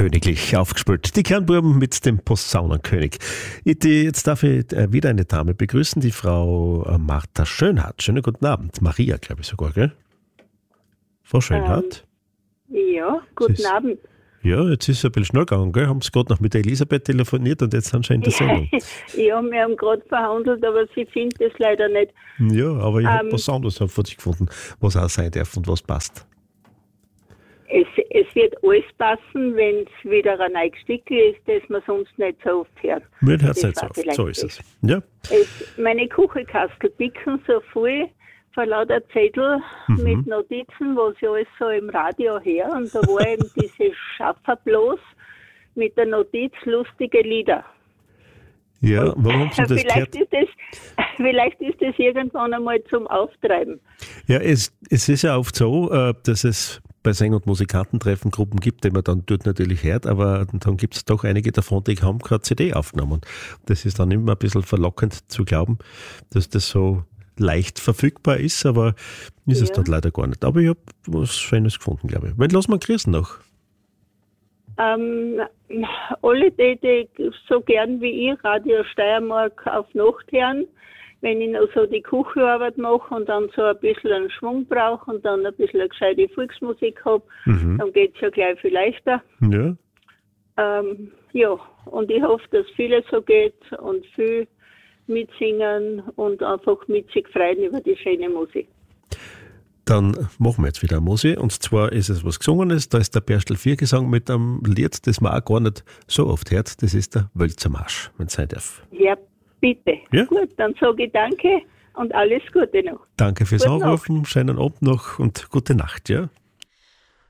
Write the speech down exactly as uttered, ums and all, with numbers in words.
königlich aufgespielt. Die Kernbuben mit dem Posaunenkönig. Jetzt darf ich wieder eine Dame begrüßen, die Frau Martha Schönhardt. Schönen guten Abend. Maria, glaube ich sogar, gell? Frau Schönhardt? Ähm, ja, guten ist, Abend. Ja, jetzt ist es ein bisschen schnell gegangen, gell? Haben Sie gerade noch mit der Elisabeth telefoniert und jetzt sind Sie in der Sendung. Ja, wir haben gerade verhandelt, aber sie findet es leider nicht. Ja, aber ich ähm, habe was anderes von sich gefunden, was auch sein darf und was passt. Es, es wird alles passen, wenn es wieder ein neues Stück ist, das man sonst nicht so oft hört. Mir hört es Das nicht so war oft, vielleicht so ist das. es. Ja. es. Meine Kuchenkastel bicken so voll von lauter Zettel Mhm. mit Notizen, was ich alles so im Radio her. Und da war eben diese Schaffer bloß mit der Notiz lustige Lieder. Ja, warum haben Sie das vielleicht, gehört? ist das, vielleicht ist das irgendwann einmal zum Auftreiben. Ja, es, es ist ja oft so, äh, dass es bei Säng- und Musikantentreffen Gruppen gibt, die man dann dort natürlich hört, aber dann gibt es doch einige davon, die haben keine C D aufgenommen. Das ist dann immer ein bisschen verlockend zu glauben, dass das so leicht verfügbar ist, aber ist Ja. es dann leider gar nicht. Aber ich habe was Schönes gefunden, glaube ich. Wenn lassen wir Christen noch. Ähm, alle, die, die so gern wie ich Radio Steiermark auf Nacht hören, wenn ich noch so die Küchenarbeit mache und dann so ein bisschen einen Schwung brauche und dann ein bisschen eine gescheite Volksmusik habe, Mhm. dann geht es ja gleich viel leichter. Ja. Ähm, ja, und ich hoffe, dass viele so geht und viel mitsingen und einfach mit sich freuen über die schöne Musik. Dann machen wir jetzt wieder eine Musik. Und zwar ist es was Gesungenes. Da ist der Berstel vier Gesang mit einem Lied, das man auch gar nicht so oft hört. Das ist der Wölzermarsch, wenn es sein darf. Ja, bitte. Ja. Gut, dann sage ich danke und alles Gute noch. Danke fürs Gute Nacht. Anrufen, schönen Abend noch und gute Nacht, ja?